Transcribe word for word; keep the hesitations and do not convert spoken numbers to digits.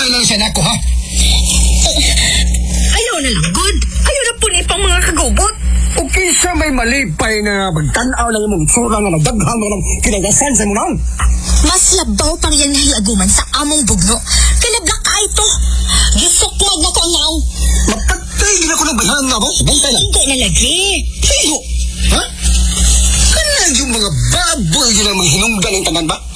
Ayaw lang siya nako, ha? Ayaw na lang, good. Ayaw na po ni pang mga kagubot. Okay sa may malipay na magtanaw ng imong tsura nga nagdaghang mo ng kinagasan sa mo naon. Mas labaw pang yan nahiaguman sa among bugno. Kalablak ka ito. Gisuklog na ko ang naong. Mapatay gina ko ng bayhan nga ba? Bantay lang. Hindi na lagi. Sigo! Ha? Kanag yung mga baboy yun ang mga hinungdan ng tanan ba?